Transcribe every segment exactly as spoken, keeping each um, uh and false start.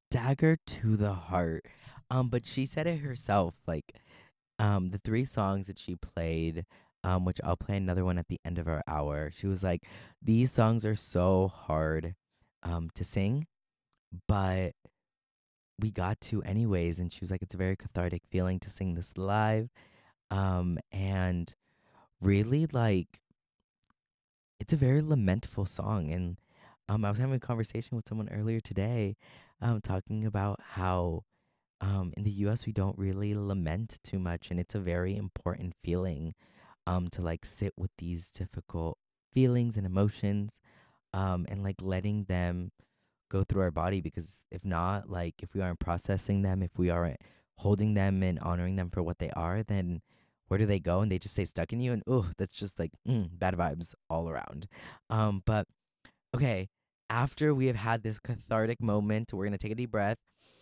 Dagger to the heart. Um, but she said it herself. Like, um, the three songs that she played, um, which I'll play another one at the end of our hour. She was like, "These songs are so hard, um, to sing, but we got to anyways." And she was like, "It's a very cathartic feeling to sing this live." Um, and really, like, it's a very lamentful song. And um, I was having a conversation with someone earlier today, um, talking about how um, in the U S we don't really lament too much, and it's a very important feeling, um, to like sit with these difficult feelings and emotions, um, and like letting them go through our body. Because if not, like if we aren't processing them, if we aren't holding them and honoring them for what they are, then where do they go? And they just stay stuck in you, and oh, that's just like mm, bad vibes all around. Um, but okay, after we have had this cathartic moment, we're gonna take a deep breath.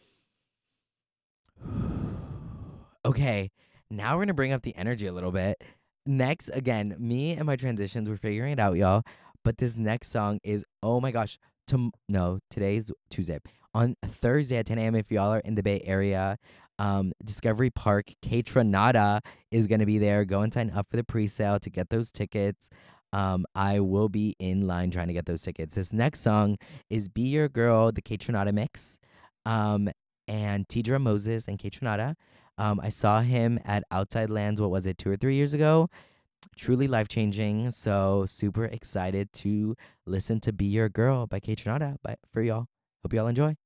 Okay, now we're gonna bring up the energy a little bit. Next, again, me and my transitions, we're figuring it out, y'all. But this next song is, oh my gosh, tom- no, today's Tuesday. On Thursday at ten a m, if y'all are in the Bay Area, um, Discovery Park, Kaytranada is gonna be there. Go and sign up for the pre-sale to get those tickets. Um, I will be in line trying to get those tickets. This next song is "Be Your Girl," the Kaytranada mix. Um, and Tidra Moses and Kaytranada. Um, I saw him at Outside Lands, what was it, two or three years ago? Truly life changing. So super excited to listen to Be Your Girl by Kaytranada by, for y'all. Hope y'all enjoy.